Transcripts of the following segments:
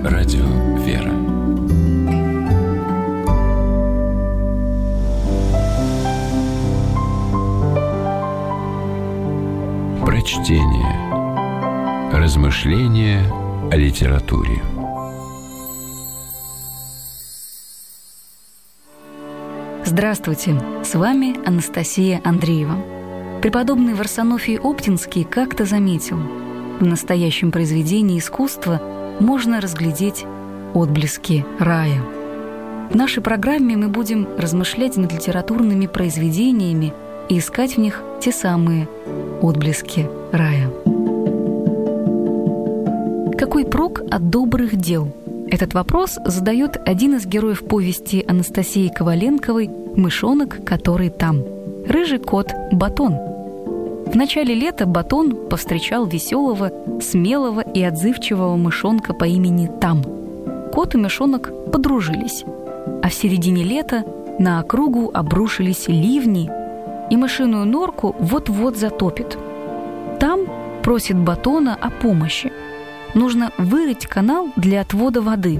Радио «Вера». Прочтение. Размышления о литературе. Здравствуйте, с вами Анастасия Андреева. Преподобный Варсонофий Оптинский как-то заметил: в настоящем произведении искусства можно разглядеть отблески рая. В нашей программе мы будем размышлять над литературными произведениями и искать в них те самые отблески рая. Какой прок от добрых дел? Этот вопрос задает один из героев повести Анастасии Коваленковой «Мышонок, который там» — рыжий кот Батон. В начале лета Батон повстречал веселого, смелого и отзывчивого мышонка по имени Там. Кот и мышонок подружились, а в середине лета на округу обрушились ливни, и мышиную норку вот-вот затопит. Там просит Батона о помощи. Нужно вырыть канал для отвода воды.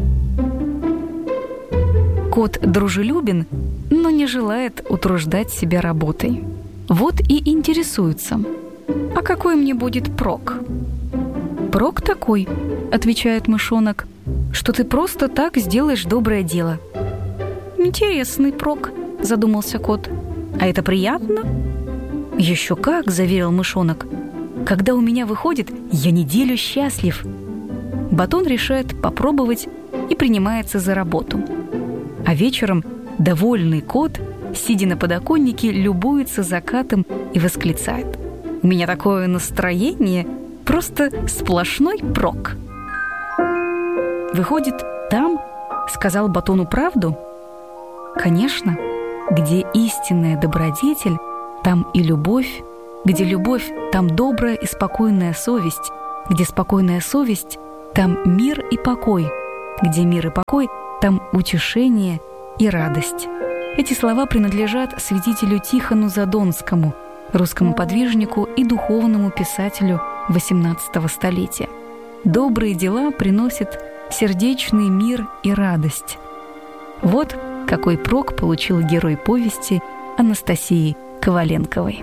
Кот дружелюбен, но не желает утруждать себя работой. Вот и интересуется: а какой мне будет прок? «Прок такой, — отвечает мышонок, — что ты просто так сделаешь доброе дело». «Интересный прок, — задумался кот. — А это приятно?» «Еще как, — заверил мышонок. — Когда у меня выходит, я неделю счастлив». Батон решает попробовать и принимается за работу. А вечером довольный кот, сидя на подоконнике, любуется закатом и восклицает: «У меня такое настроение, просто сплошной прок». Выходит, Там сказал Батону правду? Конечно, где истинная добродетель, там и любовь, где любовь, там добрая и спокойная совесть, где спокойная совесть, там мир и покой, где мир и покой, там утешение и радость. Эти слова принадлежат святителю Тихону Задонскому, русскому подвижнику и духовному писателю XVIII столетия. Добрые дела приносят сердечный мир и радость. Вот какой прок получил герой повести Анастасии Коваленковой.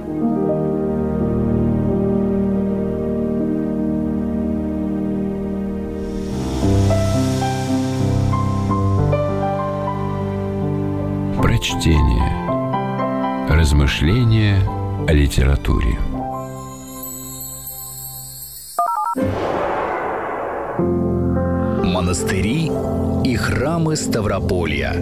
Прочтение. Размышления о литературе. Монастыри и храмы Ставрополья.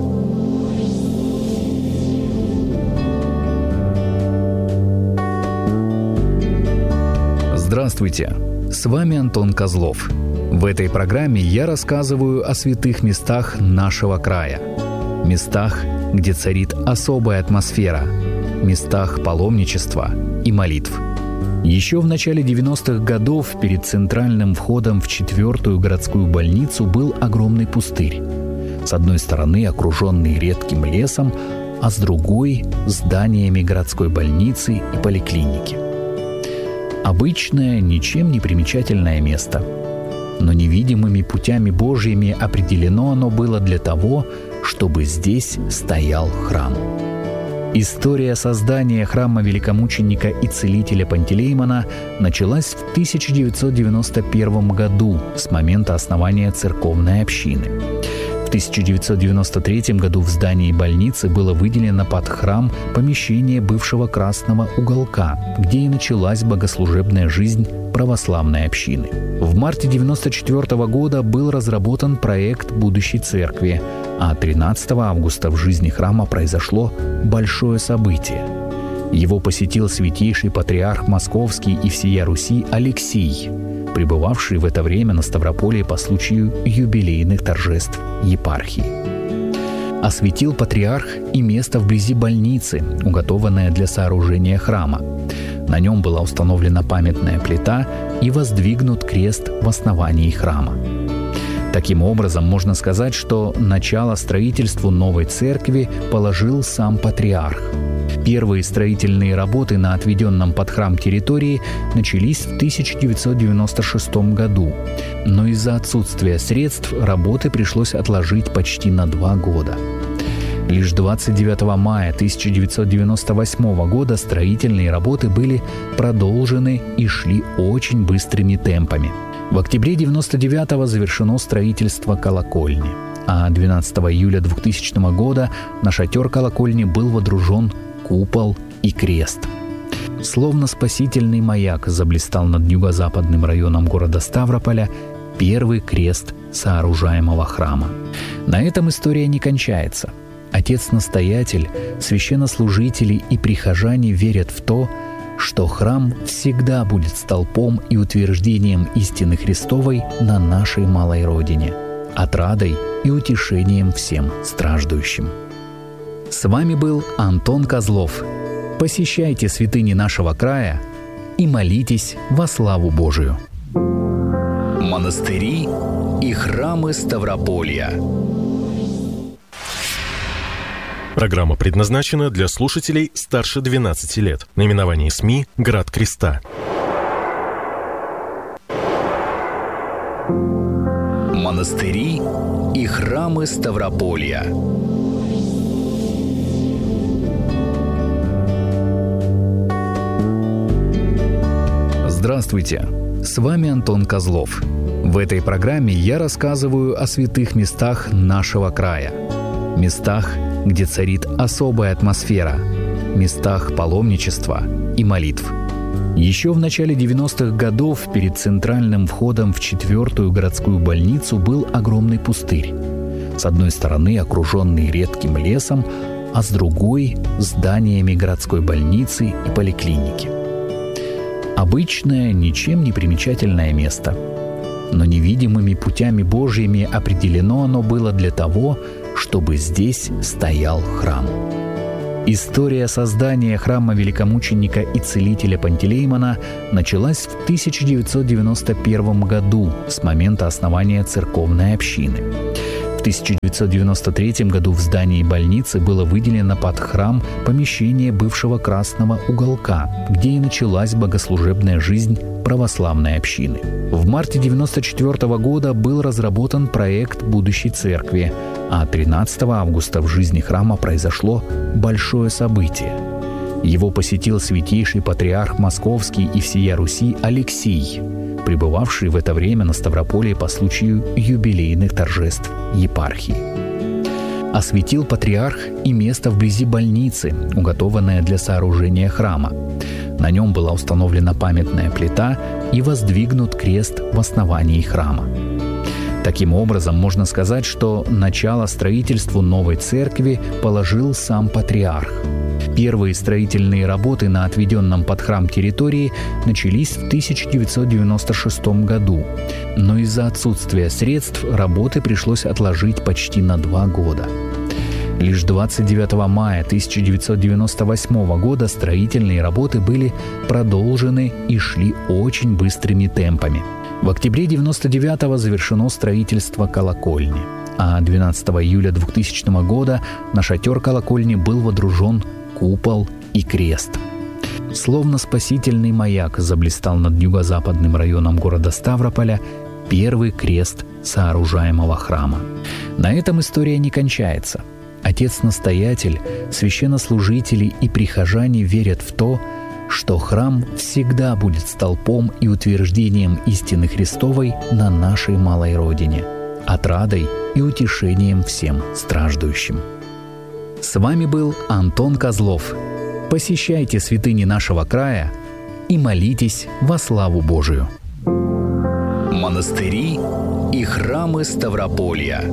Здравствуйте! С вами Антон Козлов. В этой программе я рассказываю о святых местах нашего края. Местах, где царит особая атмосфера, местах паломничества и молитв. Еще в начале 90-х годов перед центральным входом в 4-ю городскую больницу был огромный пустырь. С одной стороны окруженный редким лесом, а с другой – зданиями городской больницы и поликлиники. Обычное, ничем не примечательное место. Но невидимыми путями Божьими определено оно было для того, чтобы здесь стоял храм. История создания храма великомученика и целителя Пантелеймона началась в 1991 году с момента основания церковной общины. В 1993 году в здании больницы было выделено под храм помещение бывшего Красного уголка, где и началась богослужебная жизнь православной общины. В марте 1994 года был разработан проект будущей церкви, а 13 августа в жизни храма произошло большое событие. Его посетил святейший патриарх Московский и всея Руси Алексий, пребывавший в это время на Ставрополье по случаю юбилейных торжеств епархии. Осветил патриарх и место вблизи больницы, уготованное для сооружения храма. На нем была установлена памятная плита и воздвигнут крест в основании храма. Таким образом, можно сказать, что начало строительству новой церкви положил сам патриарх. Первые строительные работы на отведенном под храм территории начались в 1996 году, но из-за отсутствия средств работы пришлось отложить почти на 2 года. Лишь 29 мая 1998 года строительные работы были продолжены и шли очень быстрыми темпами. В октябре 1999-го завершено строительство колокольни, а 12 июля 2000 года на шатер колокольни был водружен купол и крест. Словно спасительный маяк заблистал над юго-западным районом города Ставрополя первый крест сооружаемого храма. На этом история не кончается. Отец-настоятель, священнослужители и прихожане верят в то, что храм всегда будет столпом и утверждением истины Христовой на нашей малой родине, отрадой и утешением всем страждущим. С вами был Антон Козлов. Посещайте святыни нашего края и молитесь во славу Божию. Монастыри и храмы Ставрополья. Программа предназначена для слушателей старше 12 лет. Наименование СМИ «Град Креста». Монастыри и храмы Ставрополья. Здравствуйте! С вами Антон Козлов. В этой программе я рассказываю о святых местах нашего края. Местах, где царит особая атмосфера, местах паломничества и молитв. Еще в начале 90-х годов перед центральным входом в 4-ю городскую больницу был огромный пустырь. С одной стороны окруженный редким лесом, а с другой – зданиями городской больницы и поликлиники. Обычное, ничем не примечательное место. Но невидимыми путями Божьими определено оно было для того, чтобы здесь стоял храм. История создания храма великомученика и целителя Пантелеймона началась в 1991 году с момента основания церковной общины. В 1993 году в здании больницы было выделено под храм помещение бывшего Красного уголка, где и началась богослужебная жизнь православной общины. В марте 1994 года был разработан проект будущей церкви, а 13 августа в жизни храма произошло большое событие. Его посетил святейший патриарх Московский и всея Руси Алексий, пребывавший в это время на Ставрополье по случаю юбилейных торжеств епархии. Осветил патриарх и место вблизи больницы, уготованное для сооружения храма. На нем была установлена памятная плита и воздвигнут крест в основании храма. Таким образом, можно сказать, что начало строительству новой церкви положил сам патриарх. Первые строительные работы на отведенном под храм территории начались в 1996 году, но из-за отсутствия средств работы пришлось отложить почти на 2 года. Лишь 29 мая 1998 года строительные работы были продолжены и шли очень быстрыми темпами. В октябре 1999-го завершено строительство колокольни, а 12 июля 2000 года на шатер колокольни был водружен купол и крест. Словно спасительный маяк заблистал над юго-западным районом города Ставрополя первый крест сооружаемого храма. На этом история не кончается. Отец-настоятель, священнослужители и прихожане верят в то, что храм всегда будет столпом и утверждением истины Христовой на нашей малой родине, отрадой и утешением всем страждущим. С вами был Антон Козлов. Посещайте святыни нашего края и молитесь во славу Божию. Монастыри и храмы Ставрополья.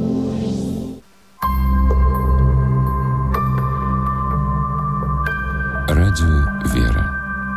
Радио «Вера».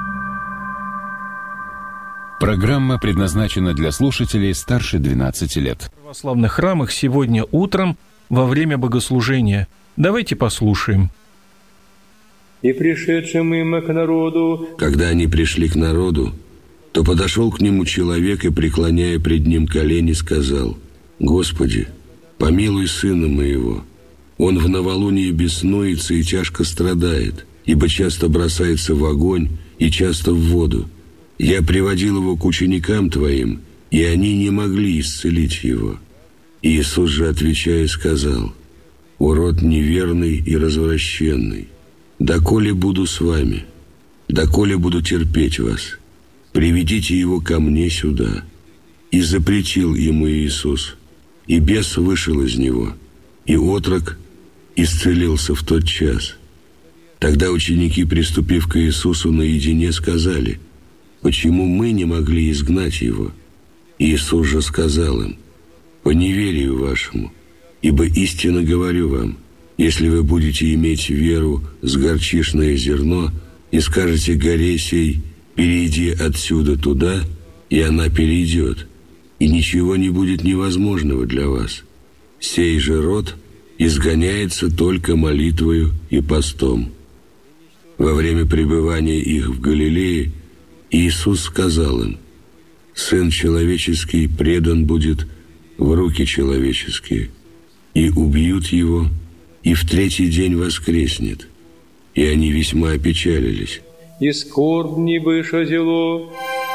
Программа предназначена для слушателей старше 12 лет. В православных храмах сегодня утром во время богослужения. Давайте послушаем. «И пришедшим им к народу...» Когда они пришли к народу, то подошел к нему человек и, преклоняя пред ним колени, сказал: «Господи, помилуй сына моего. Он в новолуние беснуется и тяжко страдает, ибо часто бросается в огонь и часто в воду. Я приводил его к ученикам твоим, и они не могли исцелить его». Иисус же, отвечая, сказал: «О род неверный и развращенный, доколе буду с вами, доколе буду терпеть вас? Приведите его ко мне сюда». И запретил ему Иисус, и бес вышел из него, и отрок исцелился в тот час. Тогда ученики, приступив к Иисусу наедине, сказали: «Почему мы не могли изгнать его?» Иисус же сказал им: «По неверию вашему, ибо истинно говорю вам, если вы будете иметь веру с горчичное зерно и скажете горе сей: перейди отсюда туда, и она перейдет, и ничего не будет невозможного для вас. Сей же род изгоняется только молитвою и постом». Во время пребывания их в Галилее Иисус сказал им: «Сын человеческий предан будет в руки человеческие, и убьют его, и в третий день воскреснет». И они весьма опечалились. «И скорбь не выше зело».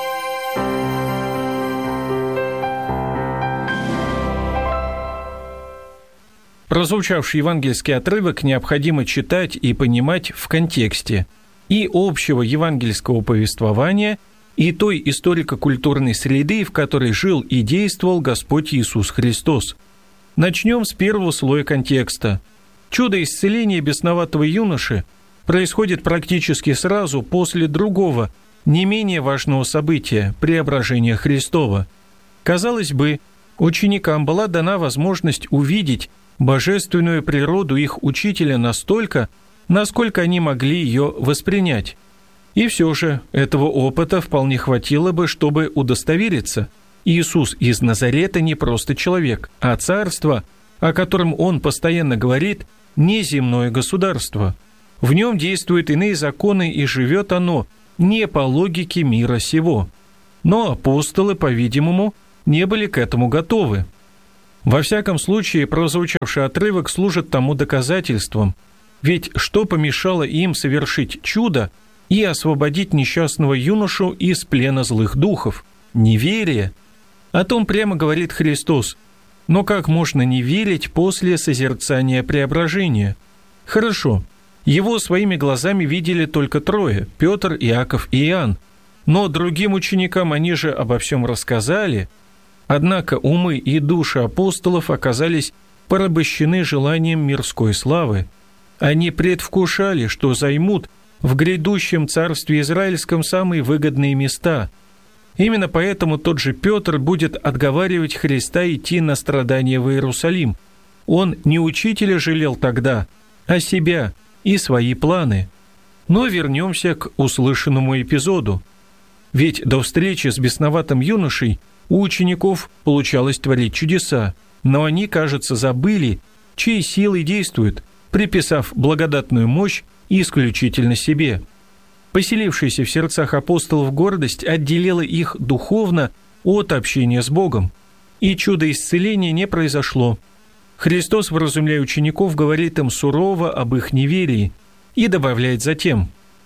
Прозвучавший евангельский отрывок необходимо читать и понимать в контексте и общего евангельского повествования, и той историко-культурной среды, в которой жил и действовал Господь Иисус Христос. Начнем с первого слоя контекста. Чудо исцеления бесноватого юноши происходит практически сразу после другого, не менее важного события – преображения Христова. Казалось бы, ученикам была дана возможность увидеть божественную природу их учителя настолько, насколько они могли ее воспринять. И все же этого опыта вполне хватило бы, чтобы удостовериться: Иисус из Назарета не просто человек, а царство, о котором он постоянно говорит, не земное государство. В нем действуют иные законы, и живет оно не по логике мира сего. Но апостолы, по-видимому, не были к этому готовы. Во всяком случае, прозвучавший отрывок служит тому доказательством. Ведь что помешало им совершить чудо и освободить несчастного юношу из плена злых духов? Неверие. О том прямо говорит Христос. Но как можно не верить после созерцания преображения? Хорошо, его своими глазами видели только трое – Петр, Иаков и Иоанн. Но другим ученикам они же обо всем рассказали. Однако умы и души апостолов оказались порабощены желанием мирской славы. Они предвкушали, что займут в грядущем царстве израильском самые выгодные места. Именно поэтому тот же Петр будет отговаривать Христа идти на страдания в Иерусалим. Он не учителя жалел тогда, а себя и свои планы. Но вернемся к услышанному эпизоду. Ведь до встречи с бесноватым юношей у учеников получалось творить чудеса, но они, кажется, забыли, чьей силой действуют, приписав благодатную мощь исключительно себе. Поселившаяся в сердцах апостолов гордость отделила их духовно от общения с Богом, и чудо исцеления не произошло. Христос, вразумляя учеников, говорит им сурово об их неверии и добавляет затем: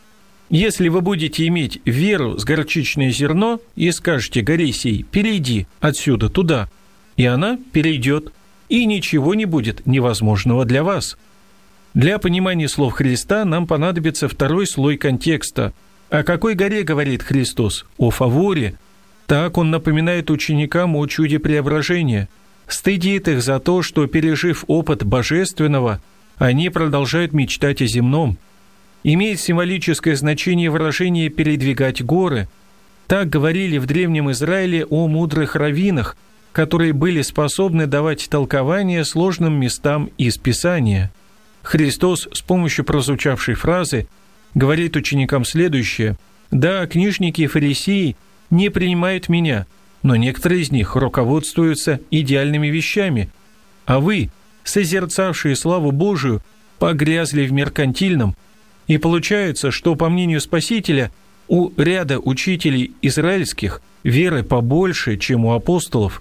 «Если вы будете иметь веру с горчичное зерно и скажете горе сей: перейди отсюда туда, и она перейдет, и ничего не будет невозможного для вас». Для понимания слов Христа нам понадобится второй слой контекста. О какой горе говорит Христос? О Фаворе. Так он напоминает ученикам о чуде преображения, стыдит их за то, что, пережив опыт божественного, они продолжают мечтать о земном. Имеет символическое значение выражение «передвигать горы». Так говорили в Древнем Израиле о мудрых раввинах, которые были способны давать толкование сложным местам из Писания. Христос с помощью прозвучавшей фразы говорит ученикам следующее: «Да, книжники и фарисеи не принимают меня, но некоторые из них руководствуются идеальными вещами, а вы, созерцавшие славу Божию, погрязли в меркантильном». И получается, что, по мнению Спасителя, у ряда учителей израильских веры побольше, чем у апостолов.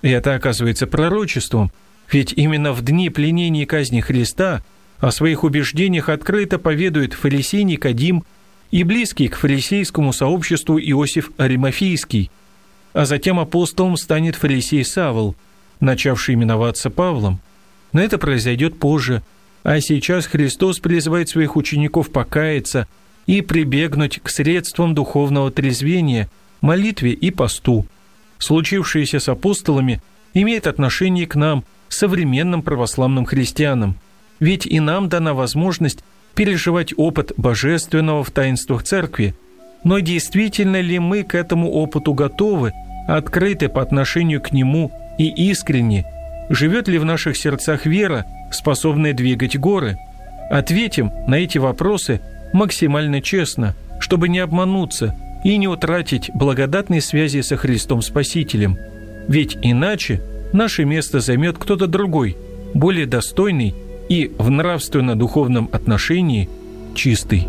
И это оказывается пророчеством, ведь именно в дни пленения и казни Христа о своих убеждениях открыто поведует фарисей Никодим и близкий к фарисейскому сообществу Иосиф Аримафейский, а затем апостолом станет фарисей Савл, начавший именоваться Павлом. Но это произойдет позже, а сейчас Христос призывает своих учеников покаяться и прибегнуть к средствам духовного трезвения, молитве и посту. Случившееся с апостолами имеет отношение к нам, современным православным христианам, ведь и нам дана возможность переживать опыт божественного в таинствах Церкви. Но действительно ли мы к этому опыту готовы, открыты по отношению к нему и искренне? Живет ли в наших сердцах вера, способная двигать горы? Ответим на эти вопросы максимально честно, чтобы не обмануться и не утратить благодатной связи со Христом Спасителем. Ведь иначе наше место займет кто-то другой, более достойный и в нравственно-духовном отношении чистый.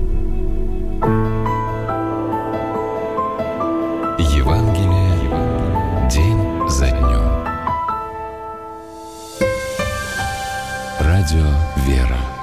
Евангелие день за днем. Радио «Вера».